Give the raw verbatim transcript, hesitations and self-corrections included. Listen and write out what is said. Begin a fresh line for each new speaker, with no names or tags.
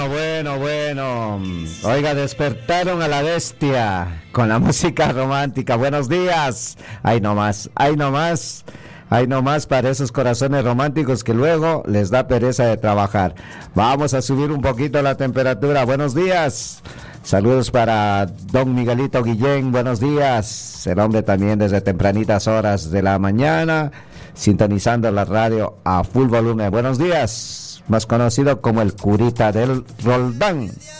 Bueno, bueno. Oiga, despertaron a la bestia con la música romántica. Buenos días. Ahí nomás, ahí nomás. Ahí nomás para esos corazones románticos que luego les da pereza de trabajar. Vamos a subir un poquito la temperatura. Buenos días. Saludos para don Miguelito Guillén. Buenos días. El hombre también desde tempranitas horas de la mañana, sintonizando la radio a full volumen. Buenos días. Más conocido como el curita del Roldán.